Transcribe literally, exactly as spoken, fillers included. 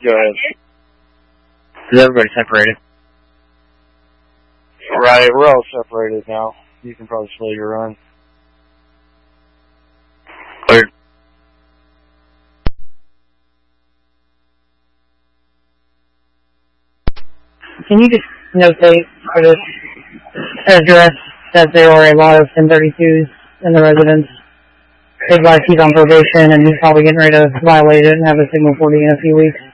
Go ahead. Is everybody separated? Right, we're all separated now. You can probably slow your run. Cleared. Can you just notate for this address that there are a lot of ten thirty-twos in the residence? His wife, he's on probation and he's probably getting ready to violate it and have a signal forty in a few weeks.